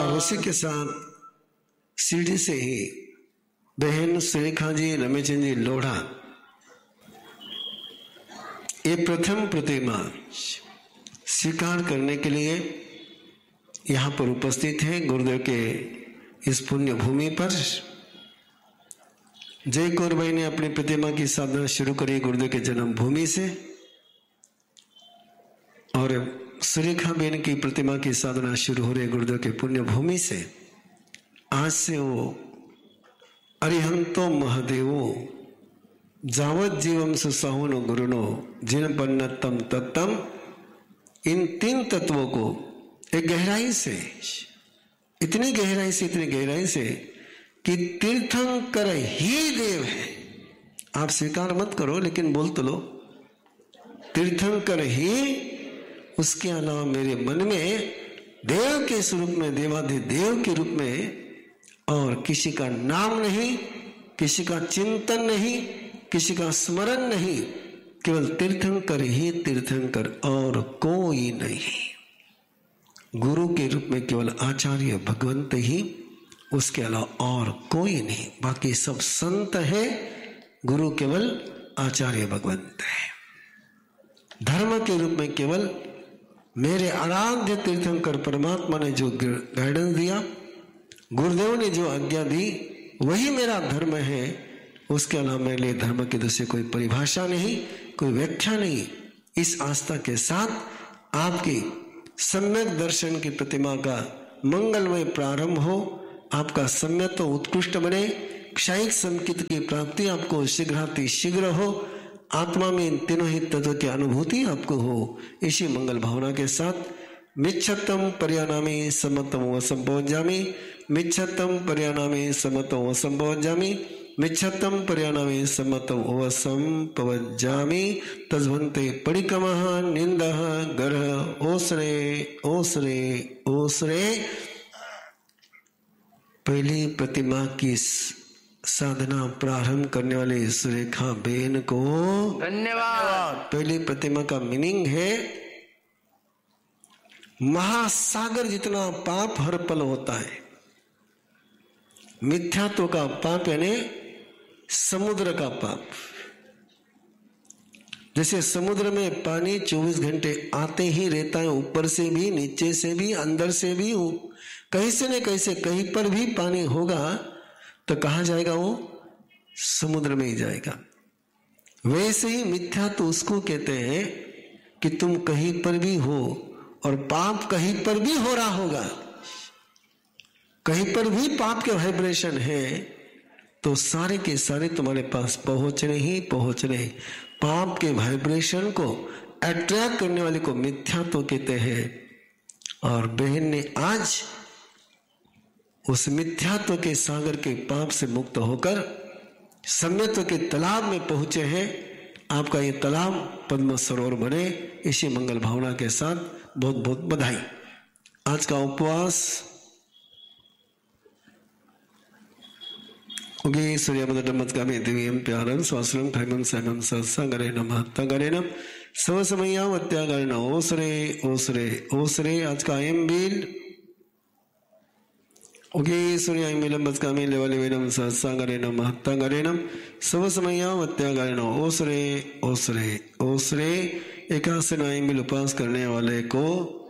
और उसी के साथ सीढ़ी से ही बहन सुरेखा जी, रमेशचंद जी लोढ़ा, ये प्रथम प्रतिमा स्वीकार करने के लिए यहाँ पर उपस्थित हैं गुरुदेव के इस पुण्य भूमि पर। जय कौर भाई ने अपनी प्रतिमा की साधना शुरू करी गुरुदेव के जन्म भूमि से, और सुरेखा बेन की प्रतिमा की साधना शुरू हो रही गुरुदेव के पुण्य भूमि से। आज से वो अरिहंतो महादेवो जावत जीवम सुसाहुनो गुरुनो जिन पन्नतम तत्तम, इन तीन तत्वों को एक गहराई से, इतनी गहराई से कि तीर्थंकर ही देव है। आप स्वीकार मत करो लेकिन बोल तो लो, तीर्थंकर ही, उसके अलावा मेरे मन में देव के स्वरूप में, देवाधिदेव के रूप में और किसी का नाम नहीं, किसी का चिंतन नहीं, किसी का स्मरण नहीं, केवल तीर्थंकर ही तीर्थंकर और कोई नहीं। गुरु के रूप में केवल आचार्य भगवंत ही, उसके अलावा और कोई नहीं। बाकी सब संत है, गुरु केवल आचार्य भगवंत है। धर्म के रूप में केवल मेरे आराध्य तीर्थंकर परमात्मा ने जो गाइडेंस दिया, गुरुदेव ने जो आज्ञा दी, वही मेरा धर्म है। उसके अलावा मेरे लिए धर्म की दूसरी कोई परिभाषा नहीं, कोई व्याख्या नहीं। इस आस्था के साथ आपकी सम्यक दर्शन की प्रतिमा का मंगलमय प्रारंभ हो, आपका सम्यक तो उत्कृष्ट बने, क्षयिक संकित की प्राप्ति आपको शीघ्र हो, आत्मा में इन तीनों ही तत्व की अनुभूति आपको हो। इसी मंगल भावना के साथ मिच्छतम पर्यानामी समतम वसंभोजामी, मिच्छतम पर्यानामी समतम वसंभोजामी, मिच्छतम पर्यानामी समतम वसंपवजामी, तज्वन्ते परिक्रमः निंदः गरः ओसरे ओसरे ओसरे। पहली प्रतिमा की साधना प्रारंभ करने वाले सुरेखा बेन को धन्यवाद। पहली प्रतिमा का मीनिंग है महासागर जितना पाप हर पल होता है। मिथ्यात्व का पाप यानी समुद्र का पाप। जैसे समुद्र में पानी 24 घंटे आते ही रहता है, ऊपर से भी, नीचे से भी, अंदर से भी, कहीं से न कहीं से कहीं पर भी पानी होगा तो कहाँ जाएगा? वो समुद्र में ही जाएगा। वैसे ही मिथ्या तो उसको कहते हैं कि तुम कहीं पर भी हो और पाप कहीं पर भी हो रहा होगा, कहीं पर भी पाप के वाइब्रेशन है तो सारे के सारे तुम्हारे पास पहुंचने ही पहुंचने। पाप के वाइब्रेशन को अट्रैक्ट करने वाले को मिथ्या तो कहते हैं। और बहन ने आज उस मिथ्यात्व के सागर के पाप से मुक्त होकर सम्यत्व के तालाब में पहुंचे हैं। आपका ये तालाब पद्म सरोवर बने, इसी मंगल भावना के साथ बहुत बहुत बधाई। आज का उपवास उगे सूर्यमदमत्कामे दिव्यम प्यारम स्वाश्रम खैमम सैमम सत्संगरे नमः तंगरे नम सब समयावत्यागरण ओसरे ओसरे ओसरे। आज का एम बिल उगे सूर्याय मिलंबत्कामे लेवलेवेनम सत्संगरे नमः तंगरे नम सब समयावत्यागरण ओसरे ओसरे ओसरे। एकासनाय मिल उपास करने वाले को